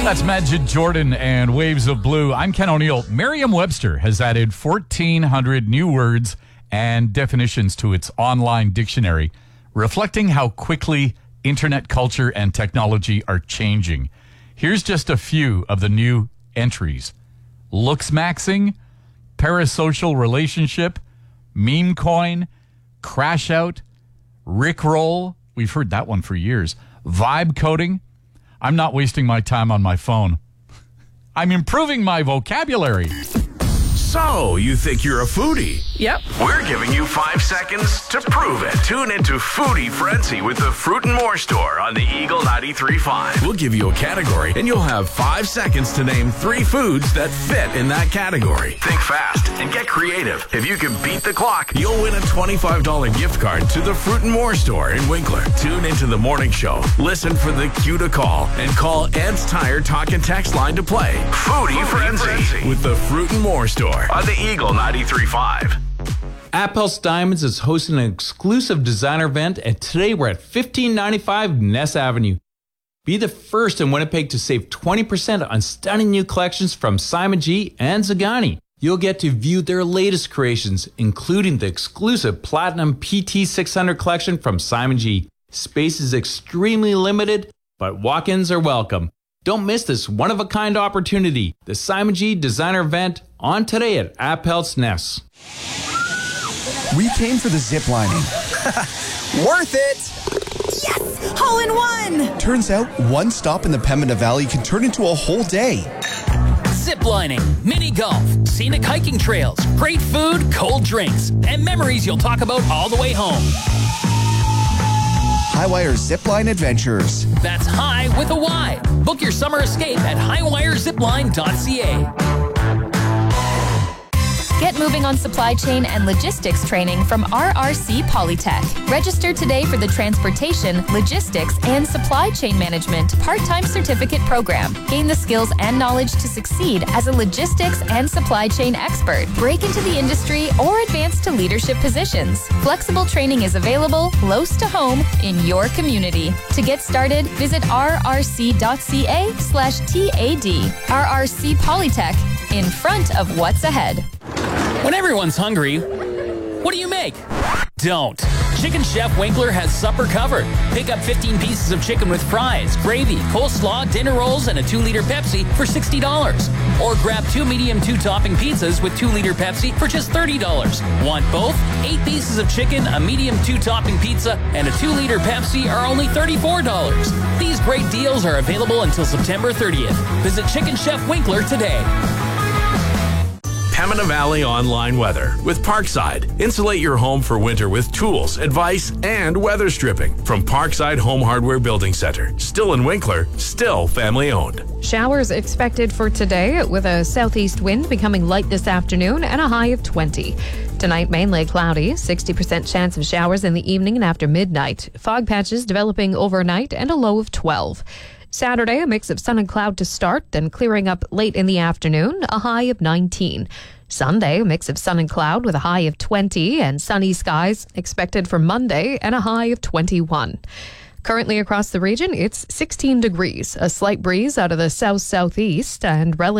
That's Majid Jordan and Waves of Blue. I'm Ken O'Neill. Merriam-Webster has added 1,400 new words and definitions to its online dictionary, reflecting how quickly internet culture and technology are changing. Here's just a few of the new entries. Looksmaxing, parasocial relationship, meme coin, crash out, rickroll. We've heard that one for years. Vibe coding. I'm not wasting my time on my phone. I'm improving my vocabulary. So, you think you're a foodie? Yep. We're giving you 5 seconds to prove it. Tune into Foodie Frenzy with the Fruit and More Store on the Eagle 93.5. We'll give you a category, and you'll have 5 seconds to name 3 foods that fit in that category. Think fast and get creative. If you can beat the clock, you'll win a $25 gift card to the Fruit and More Store in Winkler. Tune into the morning show. Listen for the cue to call, and call Ed's Tire Talk and Text line to play. Foodie Frenzy with the Fruit and More Store on the Eagle 93.5. Appel's Diamonds is hosting an exclusive designer event, and today we're at 1595 Ness Avenue. Be the first in Winnipeg to save 20% on stunning new collections from Simon G and Zagani. You'll get to view their latest creations, including the exclusive Platinum PT600 collection from Simon G. Space is extremely limited, but walk-ins are welcome. Don't miss this one-of-a-kind opportunity. The Simon G Designer event on today at Appel's Ness. We came for the zip lining. Worth it! Yes! Hole in one! Turns out one stop in the Pembina Valley can turn into a whole day. Ziplining, mini golf, scenic hiking trails, great food, cold drinks, and memories you'll talk about all the way home. Highwire Zipline Adventures. That's high with a Y. Book your summer escape at highwirezipline.ca. Get moving on supply chain and logistics training from RRC Polytech. Register today for the Transportation, Logistics, and Supply Chain Management part-time certificate program. Gain the skills and knowledge to succeed as a logistics and supply chain expert. Break into the industry or advance to leadership positions. Flexible training is available close to home in your community. To get started, visit rrc.ca/TAD. RRC Polytech, in front of what's ahead. When everyone's hungry, what do you make? Don't. Chicken Chef Winkler has supper covered. Pick up 15 pieces of chicken with fries, gravy, coleslaw, dinner rolls, and a 2-liter Pepsi for $60. Or grab 2 medium 2-topping pizzas with 2-liter Pepsi for just $30. Want both? 8 pieces of chicken, a medium 2-topping pizza, and a 2-liter Pepsi are only $34. These great deals are available until September 30th. Visit Chicken Chef Winkler today. Pembina Valley Online Weather with Parkside. Insulate your home for winter with tools, advice, and weather stripping from Parkside Home Hardware Building Center. Still in Winkler, still family owned. Showers expected for today with a southeast wind becoming light this afternoon and a high of 20. Tonight, mainly cloudy, 60% chance of showers in the evening and after midnight. Fog patches developing overnight and a low of 12. Saturday, a mix of sun and cloud to start, then clearing up late in the afternoon, a high of 19. Sunday, a mix of sun and cloud with a high of 20, and sunny skies expected for Monday and a high of 21. Currently across the region, it's 16 degrees, a slight breeze out of the south-southeast, and relative